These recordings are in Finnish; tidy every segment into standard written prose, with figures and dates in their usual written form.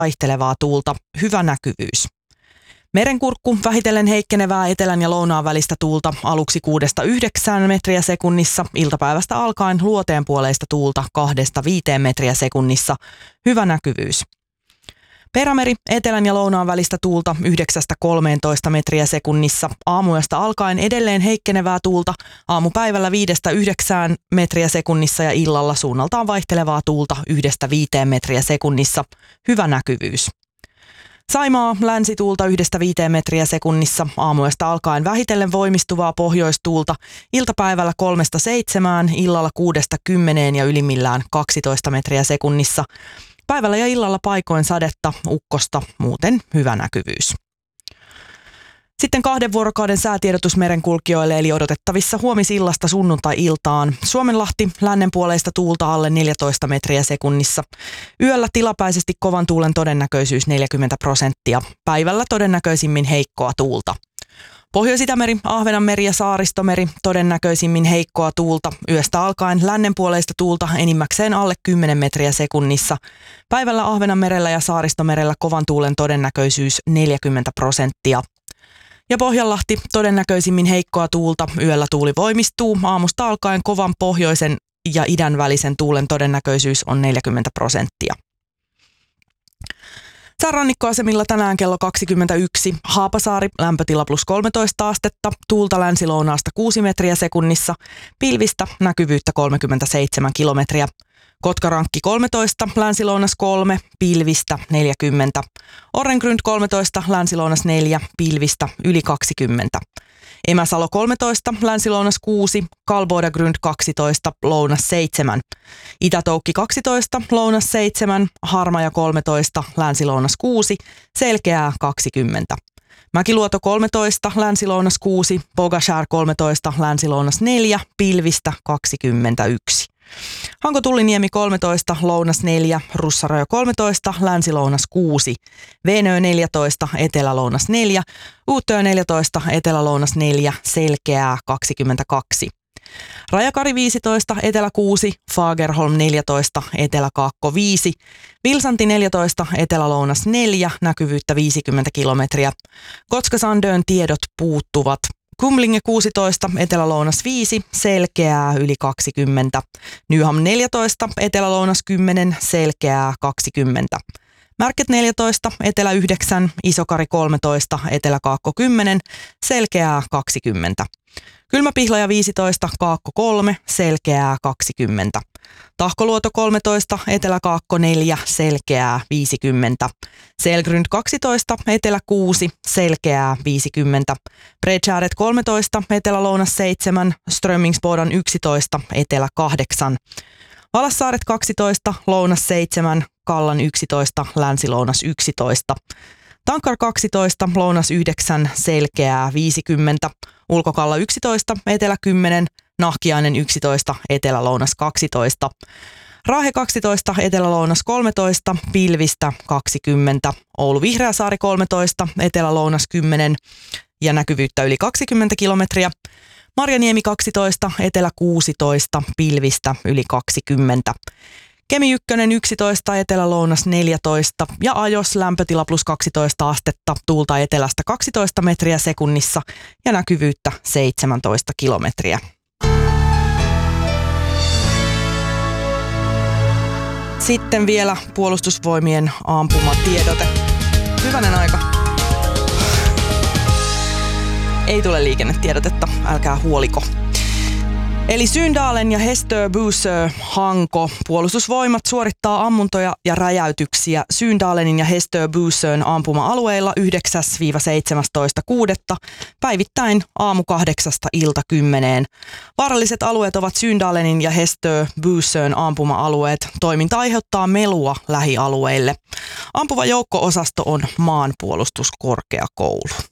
vaihtelevaa tuulta, hyvä näkyvyys. Merenkurkku vähitellen heikkenevää etelän ja lounaan välistä tuulta aluksi 6-9 metriä sekunnissa, iltapäivästä alkaen luoteenpuoleista tuulta 2-5 metriä sekunnissa, hyvä näkyvyys. Perämeri etelän ja lounaan välistä tuulta 9-13 metriä sekunnissa, aamuyöstä alkaen edelleen heikkenevää tuulta, aamupäivällä 5-9 metriä sekunnissa ja illalla suunnaltaan vaihtelevaa tuulta 1-5 metriä sekunnissa, hyvä näkyvyys. Saimaa länsituulta 1-5 metriä sekunnissa, aamuyöstä alkaen vähitellen voimistuvaa pohjoistuulta, iltapäivällä 3-7, illalla 6-10 ja ylimmillään 12 metriä sekunnissa. Päivällä ja illalla paikoin sadetta, ukkosta, muuten hyvä näkyvyys. Sitten 2 vuorokauden säätiedotus merenkulkijoille, eli odotettavissa huomisillasta sunnuntai-iltaan. Suomenlahti lännenpuoleista tuulta alle 14 metriä sekunnissa. Yöllä tilapäisesti kovan tuulen todennäköisyys 40%. Päivällä todennäköisimmin heikkoa tuulta. Pohjois-Itämeri, Ahvenanmeri ja Saaristomeri todennäköisimmin heikkoa tuulta. Yöstä alkaen lännenpuoleista tuulta enimmäkseen alle 10 metriä sekunnissa. Päivällä Ahvenanmerellä ja Saaristomerellä kovan tuulen todennäköisyys 40%. Ja Pohjanlahti todennäköisimmin heikkoa tuulta. Yöllä tuuli voimistuu. Aamusta alkaen kovan pohjoisen ja idän välisen tuulen todennäköisyys on 40%. Säärannikkoasemilla tänään kello 21. Haapasaari, lämpötila +13 astetta, tuulta länsilounaasta 6 metriä sekunnissa, pilvistä, näkyvyyttä 37 kilometriä. Kotkarankki 13, länsilounas 3, pilvistä 40. Orrengrund 13, länsilounas 4, pilvistä yli 20. Emäsalo 13, länsilounas 6, Kalbodagrund 12, lounas 7. Itätoukki 12, lounas 7, Harmaja 13, länsilounas 6, Selkeää 20. Mäkiluoto 13, länsilounas 6, Bogashär 13, länsilounas 4, pilvistä 21. Hanko-Tulliniemi 13, lounas 4, Russarajo 13, länsilounas 6, Veenö 14, etelälounas 4, Uuttöö 14, etelälounas 4, Selkeää 22. Rajakari 15, etelä 6, Fagerholm 14, eteläkaakko 5, Vilsanti 14, etelälounas 4, näkyvyyttä 50 kilometriä. Kotka-Sandön tiedot puuttuvat. Kumlinge 16, etelälounas 5, Selkeää yli 20. Nyham 14, etelälounas 10, Selkeää 20. Märket 14, etelä 9, Isokari 13, eteläkaakko 10, Selkeää 20. Kylmäpihlaja 15, Kaakko 3, Selkeää 20. Tahkoluoto 13, eteläkaakko 4, Selkeää 50. Selgrund 12, etelä 6, Selkeää 50. Bredshäret 13, etelälounas 7, Strömmingsbodan 11, etelä 8. Valassaaret 12, lounas 7, Kallan 11, länsilounas 11. Tankar 12, lounas 9, Selkeää 50. Ulkokalla 11, etelä 10, Nahkiainen 11, etelälounas 12. Raahe 12, etelälounas 13, pilvistä 20. Oulu Vihreäsaari 13, etelälounas 10 ja näkyvyyttä yli 20 kilometriä. Marjaniemi 12, etelä 16, pilvistä yli 20. Kemi 1 11, etelälounas 14 ja Ajos lämpötila +12 astetta, tuulta etelästä 12 metriä sekunnissa ja näkyvyyttä 17 kilometriä. Sitten vielä puolustusvoimien ampumatiedote. Hyvänen aika. Ei tule liikennetiedotetta, älkää huoliko. Eli Syndalen ja Hästö-Bussö Hanko puolustusvoimat suorittaa ammuntoja ja räjäytyksiä Syndalenin ja Hästö-Bussön ampuma-alueilla 9-17.6. päivittäin aamu 8 ilta 10. Vaaralliset alueet ovat Syndalenin ja Hästö-Bussön ampuma-alueet. Toiminta aiheuttaa melua lähialueille. Ampuva joukko-osasto on maanpuolustuskorkeakoulu.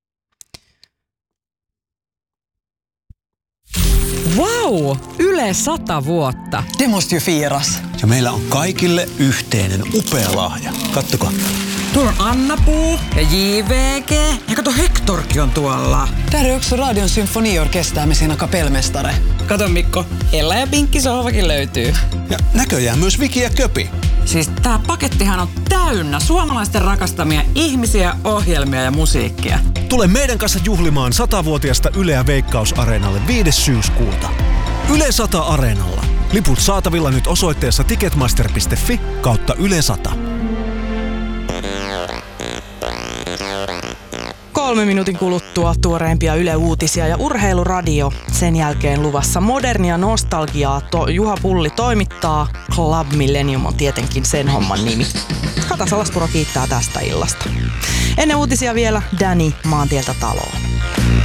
Wow! Yle 100 vuotta. Det måste ju firas. Ja meillä on kaikille yhteinen upea lahja. Kattokaa. Tuolla on Anna-Puu ja JVG. Ja kato, Hektorkin on tuolla. Där är också Radion symfoniorkester med sina kapellmästare. Kato Mikko, Ella ja Pinkki sohvakin löytyy. Ja näköjään myös Viki ja Köpi. Siis tää pakettihan on täynnä suomalaisten rakastamia ihmisiä, ohjelmia ja musiikkia. Tule meidän kanssa juhlimaan 100-vuotiasta Yleä Veikkaus-areenalle 5. syyskuuta. Yle 100 Areenalla. Liput saatavilla nyt osoitteessa ticketmaster.fi/Yle 100. 3 minuutin kuluttua tuoreimpia Yle-uutisia ja urheiluradio. Sen jälkeen luvassa modernia nostalgiaa. Juha Pulli toimittaa. Club Millennium on tietenkin sen homman nimi. Kata Salaspuro kiittää tästä illasta. Ennen uutisia vielä Danny Maantieltä taloon.